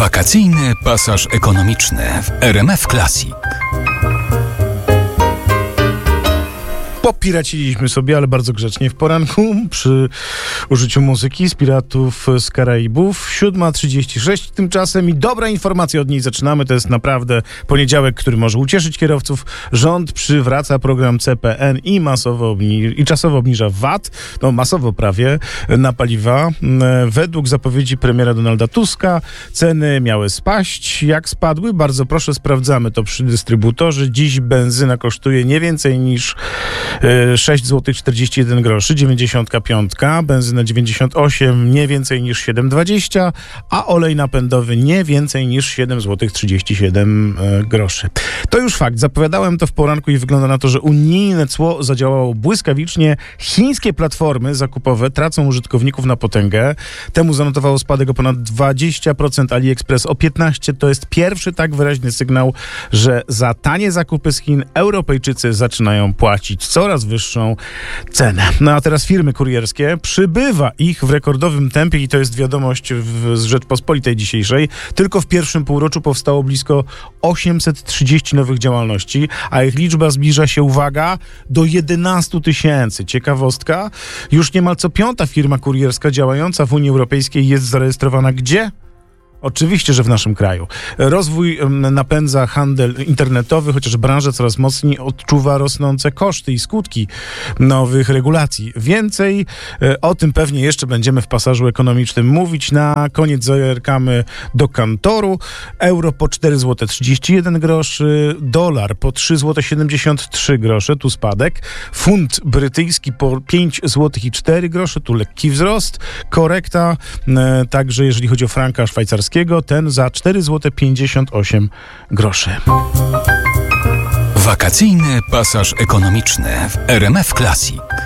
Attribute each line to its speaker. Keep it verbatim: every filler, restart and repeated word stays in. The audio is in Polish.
Speaker 1: Wakacyjny pasaż ekonomiczny w R M F Classic.
Speaker 2: Popiraciliśmy sobie, ale bardzo grzecznie w poranku przy użyciu muzyki z Piratów z Karaibów. siódma trzydzieści sześć tymczasem i dobra informacja, od niej zaczynamy. To jest naprawdę poniedziałek, który może ucieszyć kierowców. Rząd przywraca program C P N i masowo obni- i czasowo obniża V A T, no masowo prawie, na paliwa. Według zapowiedzi premiera Donalda Tuska ceny miały spaść. Jak spadły? Bardzo proszę, sprawdzamy to przy dystrybutorze. Dziś benzyna kosztuje nie więcej niż sześć złotych czterdzieści jeden groszy, dziewięćdziesiąt pięć, benzyna dziewięćdziesiąt osiem, nie więcej niż siedem dwadzieścia, a olej napędowy nie więcej niż siedem złotych trzydzieści siedem groszy. To już fakt, zapowiadałem to w poranku i wygląda na to, że unijne cło zadziałało błyskawicznie. Chińskie platformy zakupowe tracą użytkowników na potęgę. Temu zanotowało spadek o ponad dwadzieścia procent, AliExpress o piętnaście procent. To jest pierwszy tak wyraźny sygnał, że za tanie zakupy z Chin Europejczycy zaczynają płacić coraz wyższą cenę. No a teraz firmy kurierskie, przybywa ich w rekordowym tempie i to jest wiadomość w, z Rzeczpospolitej dzisiejszej. Tylko w pierwszym półroczu powstało blisko osiemset trzydzieści nowych działalności, a ich liczba zbliża się, uwaga, do jedenastu tysięcy. Ciekawostka, już niemal co piąta firma kurierska działająca w Unii Europejskiej jest zarejestrowana gdzie? Oczywiście, że w naszym kraju. Rozwój napędza handel internetowy, chociaż branża coraz mocniej odczuwa rosnące koszty i skutki nowych regulacji. Więcej o tym pewnie jeszcze będziemy w pasażu ekonomicznym mówić. Na koniec zerkamy do Kantoru. Euro po cztery złote trzydzieści jeden groszy, dolar po trzy złote siedemdziesiąt trzy grosze, tu spadek. Funt brytyjski po pięć złotych i cztery grosze, tu lekki wzrost. Korekta, także jeżeli chodzi o franka szwajcarskiego, ten za cztery złote pięćdziesiąt osiem groszy.
Speaker 1: Wakacyjny pasaż ekonomiczny w R M F Classic.